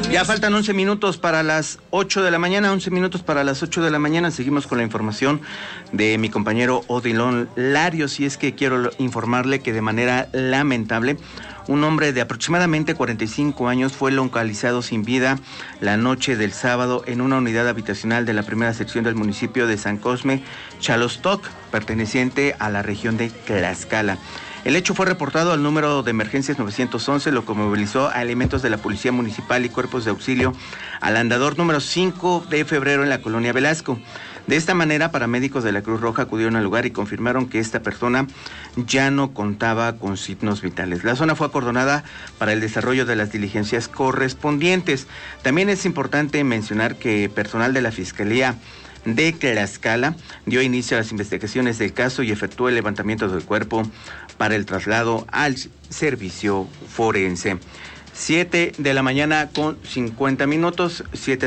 Ya faltan 11 minutos para las 8 de la mañana, 11 minutos para las 8 de la mañana. Seguimos con la información de mi compañero Odilon Larios, y es que quiero informarle que de manera lamentable, un hombre de aproximadamente 45 años fue localizado sin vida la noche del sábado en una unidad habitacional de la primera sección del municipio de San Cosme, Xalostoc, perteneciente a la región de Tlaxcala. El hecho fue reportado al número de emergencias 911, lo que movilizó a elementos de la Policía Municipal y cuerpos de auxilio al andador número 5 de febrero en la colonia Velasco. De esta manera, paramédicos de la Cruz Roja acudieron al lugar y confirmaron que esta persona ya no contaba con signos vitales. La zona fue acordonada para el desarrollo de las diligencias correspondientes. También es importante mencionar que personal de la Fiscalía de Tlaxcala dio inicio a las investigaciones del caso y efectuó el levantamiento del cuerpo para el traslado al servicio forense. 7 de la mañana con 50 minutos.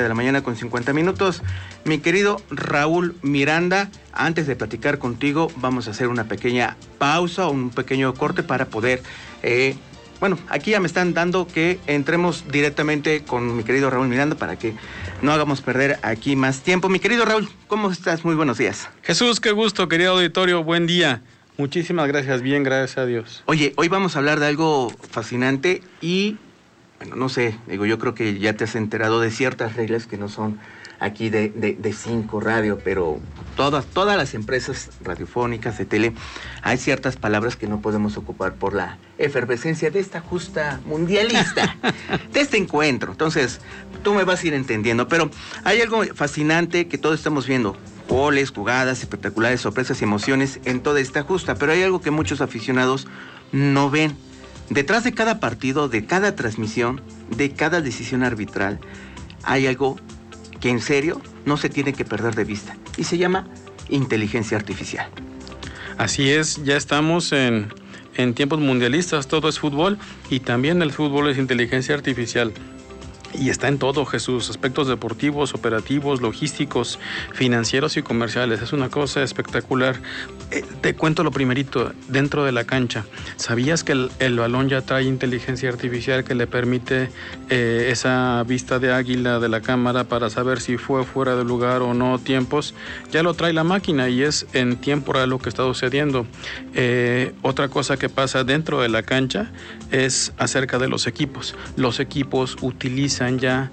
Mi querido Raúl Miranda, antes de platicar contigo, vamos a hacer una pequeña pausa, un pequeño corte para poder... aquí ya me están dando que entremos directamente con mi querido Raúl Miranda para que no hagamos perder aquí más tiempo. Mi querido Raúl, ¿cómo estás? Muy buenos días. Jesús, qué gusto, querido auditorio, buen día. Muchísimas gracias, bien, gracias a Dios. Oye, hoy vamos a hablar de algo fascinante y, no sé, yo creo que ya te has enterado de ciertas reglas que no son aquí de 5 Radio, pero todas las empresas radiofónicas de tele, hay ciertas palabras que no podemos ocupar por la efervescencia de esta justa mundialista, de este encuentro. Entonces, tú me vas a ir entendiendo, pero hay algo fascinante que todos estamos viendo. Goles, jugadas, espectaculares, sorpresas y emociones en toda esta justa, pero hay algo que muchos aficionados no ven. Detrás de cada partido, de cada transmisión, de cada decisión arbitral, hay algo que en serio no se tiene que perder de vista, y se llama inteligencia artificial. Así es, ya estamos en tiempos mundialistas, todo es fútbol, y también el fútbol es inteligencia artificial. Y está en todo, Jesús, aspectos deportivos, operativos, logísticos, financieros y comerciales. Es una cosa espectacular. Te cuento lo primerito, dentro de la cancha. ¿Sabías que el balón ya trae inteligencia artificial que le permite esa vista de águila de la cámara para saber si fue fuera de lugar o no tiempos? Ya lo trae la máquina y es en tiempo real lo que está sucediendo. Otra cosa que pasa dentro de la cancha es acerca de los equipos. Los equipos utilizan ya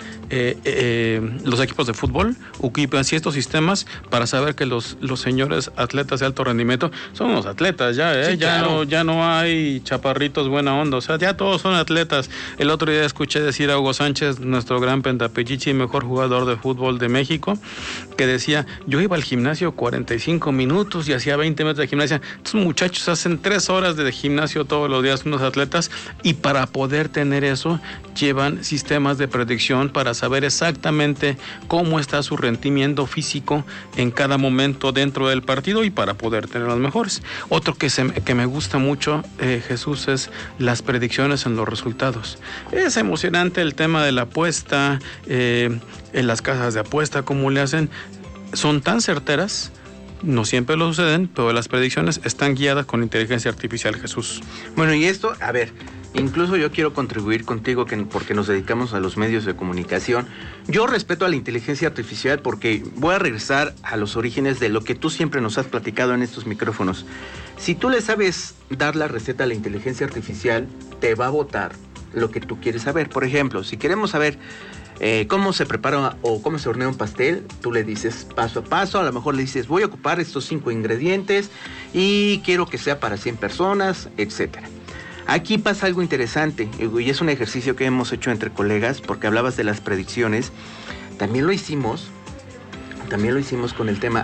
los equipos de fútbol ocupan ciertos sistemas para saber que los señores atletas de alto rendimiento son unos atletas ya, sí, claro. ya no hay chaparritos buena onda, o sea, ya todos son atletas. El otro día escuché decir a Hugo Sánchez, nuestro gran pentapichichi, mejor jugador de fútbol de México, que decía, yo iba al gimnasio 45 minutos y hacía 20 metros de gimnasia. Estos muchachos hacen 3 horas de gimnasio todos los días, unos atletas, y para poder tener eso llevan sistemas de predicción para saber exactamente cómo está su rendimiento físico en cada momento dentro del partido y para poder tener los mejores. Otro que me gusta mucho, Jesús, es las predicciones en los resultados. Es emocionante el tema de la apuesta, en las casas de apuesta, cómo le hacen. Son tan certeras. No siempre lo suceden, pero las predicciones están guiadas con inteligencia artificial, Jesús. Bueno, y esto, a ver, incluso yo quiero contribuir contigo porque nos dedicamos a los medios de comunicación. Yo respeto a la inteligencia artificial porque voy a regresar a los orígenes de lo que tú siempre nos has platicado en estos micrófonos. Si tú le sabes dar la receta a la inteligencia artificial, te va a botar lo que tú quieres saber. Por ejemplo, si queremos saber cómo se prepara o cómo se hornea un pastel, tú le dices paso a paso, a lo mejor le dices, voy a ocupar estos 5 ingredientes y quiero que sea para 100 personas, etcétera. Aquí pasa algo interesante, y es un ejercicio que hemos hecho entre colegas, porque hablabas de las predicciones. También lo hicimos con el tema